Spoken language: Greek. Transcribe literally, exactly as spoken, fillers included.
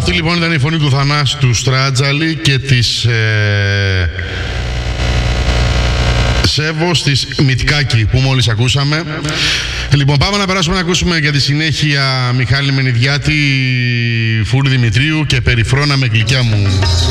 Αυτή λοιπόν ήταν η φωνή του Θανάση του Στράτζαλη και της ε, Σέβος της Μητκάκη που μόλις ακούσαμε. Λοιπόν, πάμε να περάσουμε να ακούσουμε για τη συνέχεια Μιχάλη Μενιδιάτη, Φούρη Δημητρίου και Περιφρώνα με γλυκιά μου.